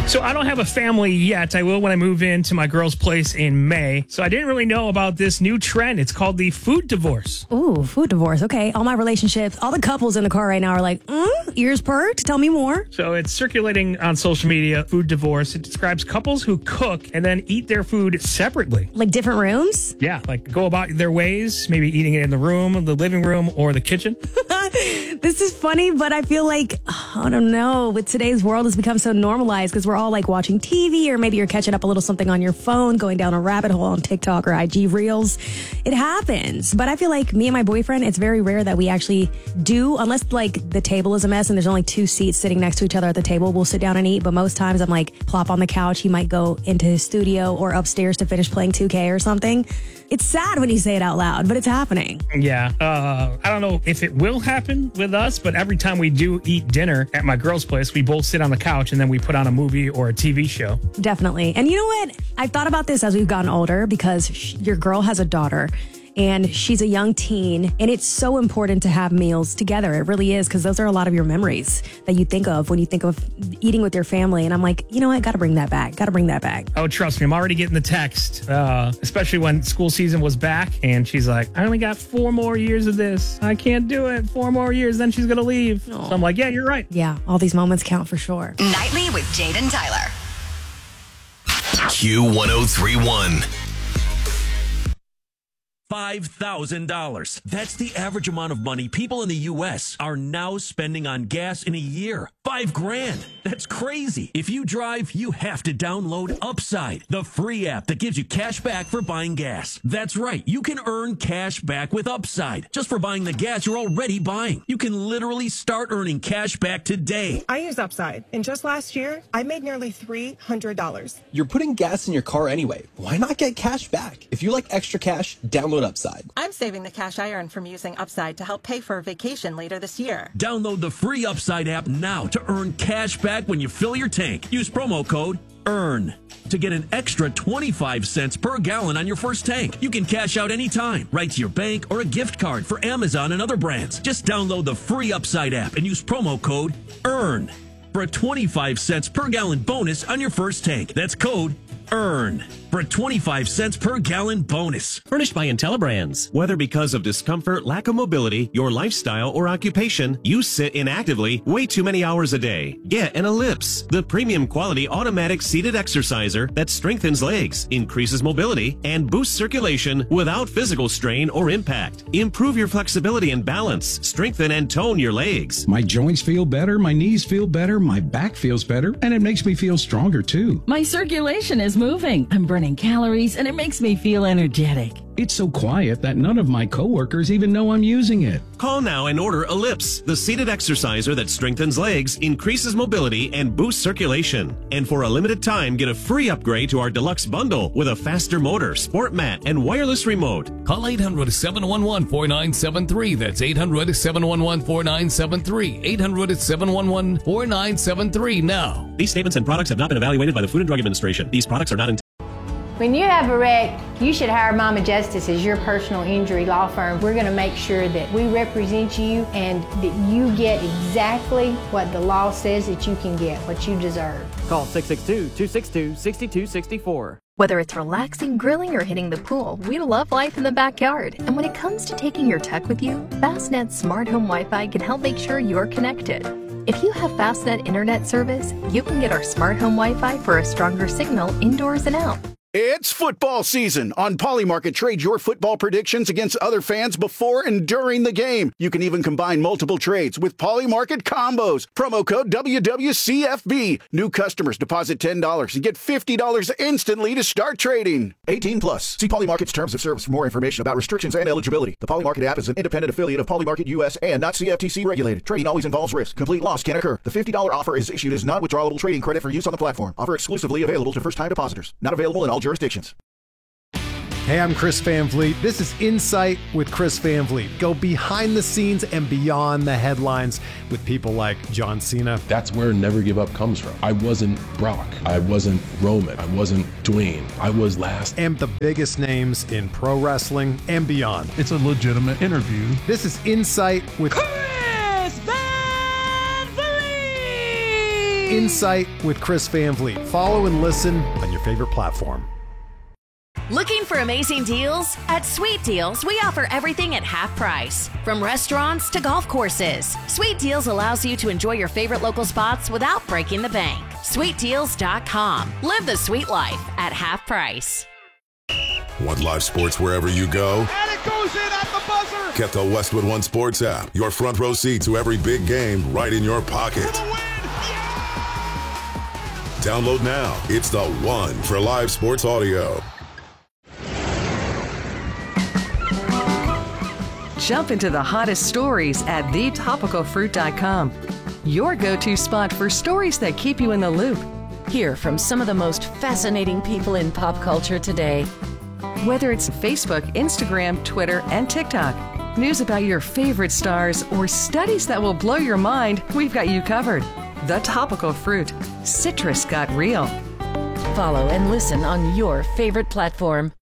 So I don't have a family yet. I will when I move into my girl's place in May. So I didn't really know about this new trend. It's called the food divorce. Ooh, food divorce. Okay. All my relationships, all the couples in the car right now are like, ears perked. Tell me more. So it's circulating on social media, food divorce. It describes couples who cook and then eat their food separately. Like different rooms? Yeah, like go about their ways, maybe eating it in the room, the living room, or the kitchen. This is funny, but I feel like, I don't know, with today's world, it's become so normalized because we're all like watching TV, or maybe you're catching up a little something on your phone, going down a rabbit hole on TikTok or IG Reels. It happens. But I feel like me and my boyfriend, it's very rare that we actually do, unless like the table is a mess and there's only two seats sitting next to each other at the table, we'll sit down and eat. But most times I'm like plop on the couch. He might go into his studio or upstairs to finish playing 2K or something. It's sad when you say it out loud, but it's happening. Yeah. I don't know if it will happen with us, but every time we do eat dinner at my girl's place, we both sit on the couch and then we put on a movie or a TV show. Definitely. And you know what? I've thought about this as we've gotten older because your girl has a daughter. And she's a young teen, and it's so important to have meals together. It really is, because those are a lot of your memories that you think of when you think of eating with your family. And I'm like, you know what? Got to bring that back. Got to bring that back. Oh, trust me. I'm already getting the text, especially when school season was back. And she's like, I only got 4 more years of this. I can't do it. 4 more years, then she's going to leave. Aww. So I'm like, yeah, you're right. Yeah, all these moments count for sure. Nightly with Jade and Tyler. Q1031. $5,000. That's the average amount of money people in the U.S. are now spending on gas in a year. $5,000. That's crazy. If you drive, you have to download Upside, the free app that gives you cash back for buying gas. That's right. You can earn cash back with Upside just for buying the gas you're already buying. You can literally start earning cash back today. I use Upside, and just last year, I made nearly $300. You're putting gas in your car anyway. Why not get cash back? If you like extra cash, download Upside. I'm saving the cash I earn from using Upside to help pay for a vacation later this year. Download the free Upside app now to earn cash back when you fill your tank. Use promo code EARN to get an extra 25 cents per gallon on your first tank. You can cash out anytime, right to your bank or a gift card for Amazon and other brands. Just download the free Upside app and use promo code EARN for a 25 cents per gallon bonus on your first tank. That's code EARN for a 25 cents per gallon bonus. Furnished by IntelliBrands. Whether because of discomfort, lack of mobility, your lifestyle, or occupation, you sit inactively way too many hours a day. Get an Ellipse, the premium quality automatic seated exerciser that strengthens legs, increases mobility, and boosts circulation without physical strain or impact. Improve your flexibility and balance. Strengthen and tone your legs. My joints feel better, my knees feel better, my back feels better, and it makes me feel stronger too. My circulation is moving. I'm burning calories, and it makes me feel energetic. It's so quiet that none of my coworkers even know I'm using it. Call now and order Ellipse, the seated exerciser that strengthens legs, increases mobility, and boosts circulation. And for a limited time, get a free upgrade to our deluxe bundle with a faster motor, sport mat, and wireless remote. Call 800-711-4973. That's 800-711-4973. 800-711-4973 now. These statements and products have not been evaluated by the Food and Drug Administration. These products are not intended. When you have a wreck, you should hire Mama Justice as your personal injury law firm. We're going to make sure that we represent you and that you get exactly what the law says that you can get, what you deserve. Call 662-262-6264. Whether it's relaxing, grilling, or hitting the pool, we love life in the backyard. And when it comes to taking your tech with you, Fastnet's Smart Home Wi-Fi can help make sure you're connected. If you have Fastnet internet service, you can get our Smart Home Wi-Fi for a stronger signal indoors and out. It's football season. On Polymarket, trade your football predictions against other fans before and during the game. You can even combine multiple trades with Polymarket combos. Promo code WWCFB. New customers deposit $10 and get $50 instantly to start trading. 18 plus. See Polymarket's terms of service for more information about restrictions and eligibility. The Polymarket app is an independent affiliate of Polymarket US and not CFTC regulated. Trading always involves risk. Complete loss can occur. The $50 offer is issued as non-withdrawable trading credit for use on the platform. Offer exclusively available to first-time depositors. Not available in all jurisdictions. Hey, I'm Chris Van Vliet. This is Insight with Chris Van Vliet. Go behind the scenes and beyond the headlines with people like John Cena. That's where Never Give Up comes from. I wasn't Brock. I wasn't Roman. I wasn't Dwayne. I was last. And the biggest names in pro wrestling and beyond. It's a legitimate interview. This is Insight with Chris Van Vliet. Insight with Chris Van Vliet. Follow and listen on your favorite platform. Looking for amazing deals? At Sweet Deals, we offer everything at half price. From restaurants to golf courses, Sweet Deals allows you to enjoy your favorite local spots without breaking the bank. SweetDeals.com. Live the sweet life at half price. Want live sports wherever you go? And it goes in at the buzzer! Get the Westwood One Sports app. Your front row seat to every big game right in your pocket. Download now. It's the one for live sports audio. Jump into the hottest stories at thetopicalfruit.com. Your go-to spot for stories that keep you in the loop. Hear from some of the most fascinating people in pop culture today. Whether it's Facebook, Instagram, Twitter, and TikTok, news about your favorite stars, or studies that will blow your mind, we've got you covered. The Topical Fruit. Citrus got real. Follow and listen on your favorite platform.